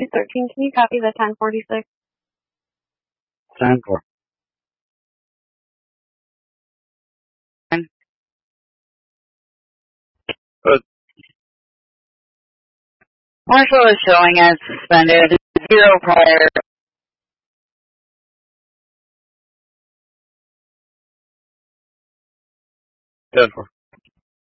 213, can you copy the 1046? 10-4. Marshall is showing as suspended, 0 prior. 10-4.